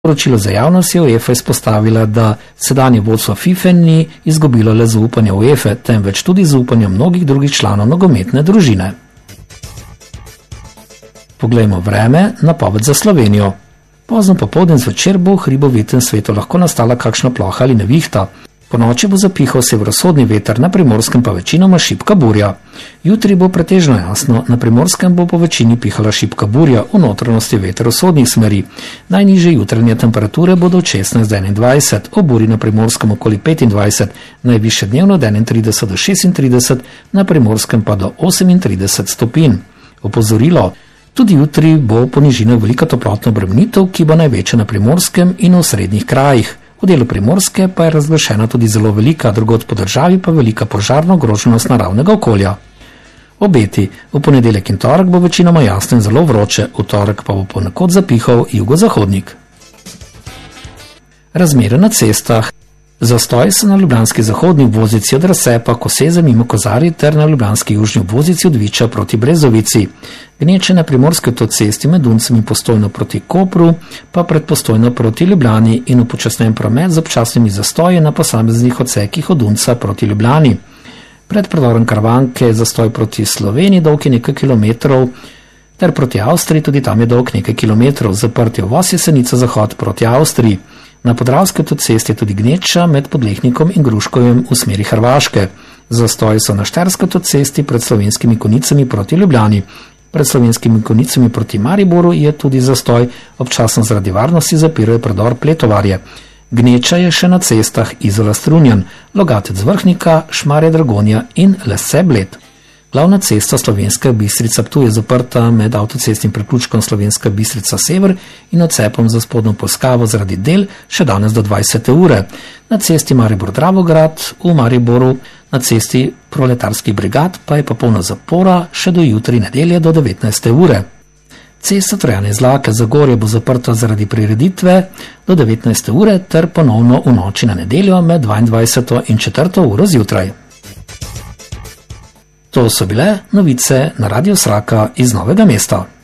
Poročilo za javnost je UEFA izpostavila, da sedanje vodstvo FIFA ni izgubilo le zaupanja UEFA, temveč tudi zaupanja mnogih drugih članov nogometne družine. Poglejmo vreme, napoved za Slovenijo. Pozno popoldne zvečer bo v hribovitem svetu lahko nastala kakšna ploha ali nevihta. Ponoči bo zapihal severovzhodni veter, na Primorskem pa večinoma šibka burja. Jutri bo pretežno jasno, na Primorskem bo po večini pihala šibka burja, v notranjosti veter vzhodnih smeri. Najnižje jutranje temperature bodo od 16 do 21, ob burji na Primorskem okoli 25, najvišje dnevno od 31 do 36, na Primorskem pa do 38 stopinj. Opozorilo. Tudi jutri bo po nižinah velika toplotna obremenitev, ki bo največja na Primorskem in v srednjih krajih. V delu Primorske pa je razglašena tudi zelo velika, drugod po državi pa velika požarna ogroženost naravnega okolja. Obeti. V ponedeljek in torek bo večinoma jasno in zelo vroče, v torek pa bo ponekod zapihal jugozahodnik. Razmere na cestah. Zastoj so na ljubljanski zahodni obvoznici od Razcepa, Koseze mimo Kozarij ter na ljubljanski južni obvoznici od Viča proti Brezovici. Gneče na primorski avtocesti med Duncem in Postojno proti Kopru, pa pred Postojno proti Ljubljani in upočasnjen promet z občasnimi zastoji na posameznih odsekih od Dunca proti Ljubljani. Pred predorom Karavanke je zastoj proti Sloveniji dolg nekaj kilometrov, ter proti Avstriji tudi tam je dolg nekaj kilometrov, zaprt je uvoz Jesenica zahod proti Avstriji. Na Podravski avtocesti je tudi gneča med Podlehnikom in Gruškovjem v smeri Hrvaške. Zastoji so na Štajerski avtocesti pred Slovenskimi Konicami proti Ljubljani. Pred Slovenskimi Konicami proti Mariboru je tudi zastoj, občasno zaradi varnosti zapirajo predor Pletovarje. Gneča je še na cestah Izola-Strunjan, Logatec Vrhnika, Šmarje-Dragonja in Lesce-Bled. Glavna cesta Slovenska Bistrica-Ptuj je zaprta med avtocestnim priključkom Slovenska Bistrica-Sever in odcepom za spodnjo Polskavo zaradi del še danes do 20. ure. Na cesti Maribor-Dravograd v Mariboru, na cesti Proletarskih brigad pa je popolna zapora še do jutri nedelje do 19. ure. Cesta Trojane-Izlake Zagorje bo zaprta zaradi prireditve do 19. ure ter ponovno v noči na nedeljo med 22. in 4. uro zjutraj. To so bile novice na Radio Sraka iz Novega mesta.